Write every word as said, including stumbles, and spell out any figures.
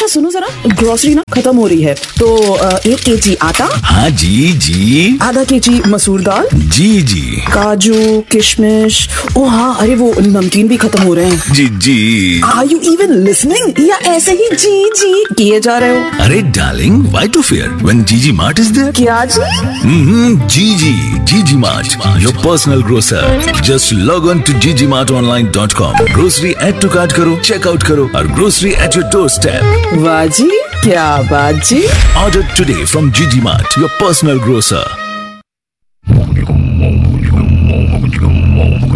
सुनो जरा, ग्रोसरी ना खत्म हो रही है, तो अ, एक केजी आटा। हाँ जी जी। आधा केजी मसूर दाल। जी जी। काजू, किशमिश, ओ हाँ, अरे वो नमकीन भी खत्म हो रहे हैं। जी जी। आर यू इवन लिसनिंग या ऐसे ही जी जी किए जा रहे हो? अरे darling, why to fear when जीजी मार्ट इज देयर? क्या जी? हम्म, जीजी, जीजी mart, your personal grocer. Just log on to जीजी mart online dot com, grocery add to cart करो, चेकआउट करो और grocery at your door step. वाह जी, क्या बात जी। Order today from Gigi Mart, your personal grocer.